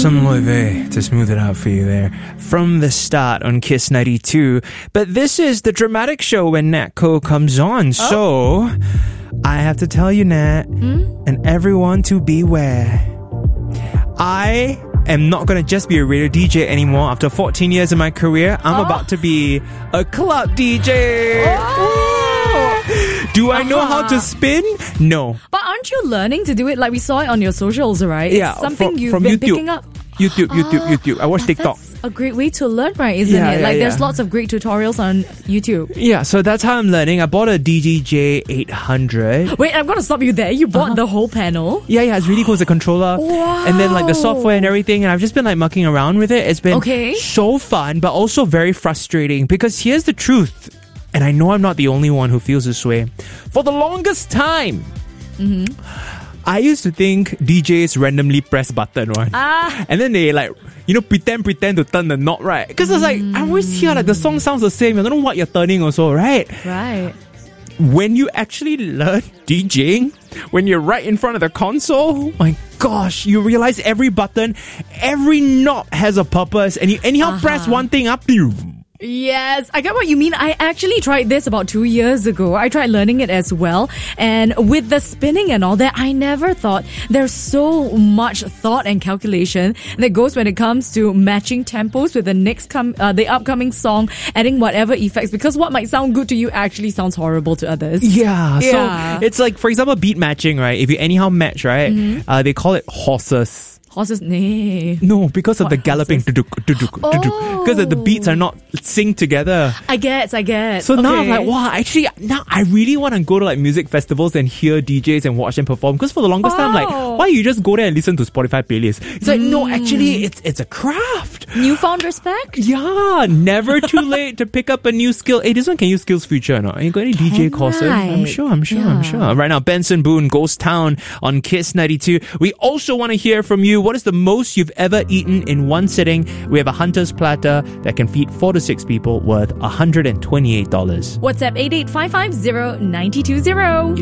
Some Loewe to smooth it out for you there. From the start on Kiss 92. But this is the dramatic show when Nat Ko comes on. So, I have to tell you, Nat, and everyone to beware. I am not going to just be a radio DJ anymore. After 14 years in my career, I'm about to be a club DJ. Do I know how to spin? No. But aren't you learning to do it? Like we saw it on your socials, right? Yeah. It's something you've from been YouTube. picking up. YouTube. I watch TikTok. That's a great way to learn, right? Isn't it? Like there's lots of great tutorials on YouTube. Yeah, so that's how I'm learning. I bought a DJJ 800. Wait, I'm going to stop you there. You bought the whole panel? Yeah, it's really cool. It's a controller. Wow. And then like the software and everything. And I've just been like mucking around with it. It's been so fun, but also very frustrating because here's the truth. And I know I'm not the only one who feels this way. For the longest time, I used to think DJs randomly press button, right? And then they like, pretend to turn the knob, right? Because I was like, I always hear like the song sounds the same. I don't know what you're turning also, right? Right. When you actually learn DJing, when you're right in front of the console, oh my gosh, you realize every button, every knob has a purpose. And you anyhow press one thing up, Yes, I get what you mean. I actually tried this about 2 years ago. I tried learning it as well. And with the spinning and all that, I never thought there's so much thought and calculation that goes when it comes to matching tempos with the upcoming song, adding whatever effects, because what might sound good to you actually sounds horrible to others. Yeah. So it's like, for example, beat matching, right? If you anyhow match, right? They call it horses. Horses, nee. No, because of the galloping. Because the beats are not synced together. I get. So now I'm like, wow, actually, now I really want to go to like music festivals and hear DJs and watch them perform. Because for the longest time, like, why you just go there and listen to Spotify playlists? It's like, no, actually, it's a craft. Newfound respect? Yeah, never too late to pick up a new skill. Hey, this one can use Skills Future or not? You got any DJ courses? I'm sure. Right now, Benson Boone, Ghost Town on Kiss 92. We also want to hear from you. What is the most you've ever eaten in one sitting? We have a Hunter's platter that can feed 4 to 6 people worth $128. WhatsApp 88550 920.